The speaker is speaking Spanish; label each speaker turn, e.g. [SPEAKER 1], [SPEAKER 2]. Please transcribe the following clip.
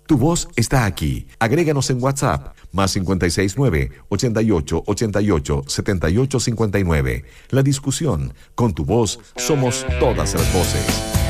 [SPEAKER 1] Tu voz está aquí. Agréganos en WhatsApp, más 569-8888-7859. La discusión, con tu voz, somos todas las voces.